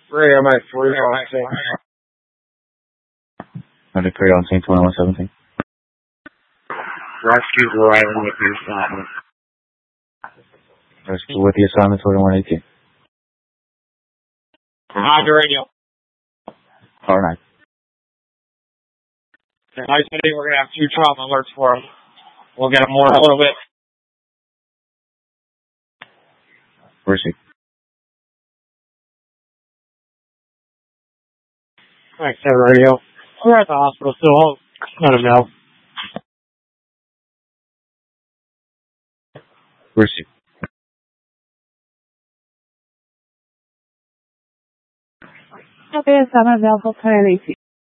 Radio, my 3016. Under Korea on St. 2117. Rescue's arriving with your assignment. Rescue with the assignment 2118. Roger, radio. All right. Tonight, we're going to have 2 trauma alerts for them. We'll get them more in a little bit. Receive. Thanks, radio. We're at the hospital still. Let him know. Receive. Okay, assignment available 1018.